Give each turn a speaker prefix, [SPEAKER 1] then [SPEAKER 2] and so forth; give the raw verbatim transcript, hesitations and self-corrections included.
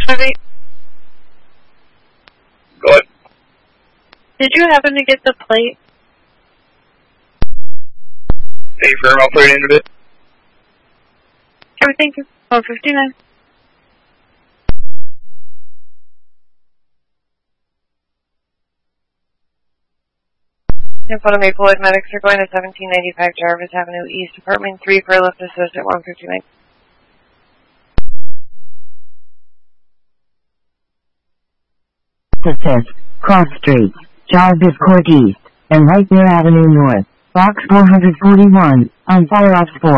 [SPEAKER 1] Heavy.
[SPEAKER 2] Go ahead.
[SPEAKER 1] Did you happen to get the plate?
[SPEAKER 2] Hey, firm, I'll put it in a bit.
[SPEAKER 1] Okay, thank you. one fifty-nine.
[SPEAKER 3] In front of Maplewood, medics are going to seventeen ninety-five Jarvis Avenue East, apartment three for a lift assist at one fifty-nine.
[SPEAKER 4] Assist, Cross Street, Jarvis Court East, and Lightyear Avenue North, Box four forty-one, on Fire Ops four.